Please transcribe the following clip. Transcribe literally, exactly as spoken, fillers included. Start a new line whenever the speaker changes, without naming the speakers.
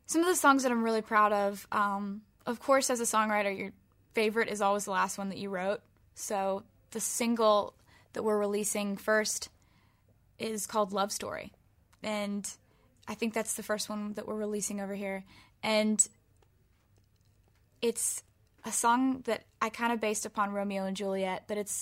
some of the songs that I'm really proud of, um, of course, as a songwriter, your favorite is always the last one that you wrote. So the single that we're releasing first is called Love Story. And I think that's the first one that we're releasing over here. And it's a song that I kind of based upon Romeo and Juliet, but it's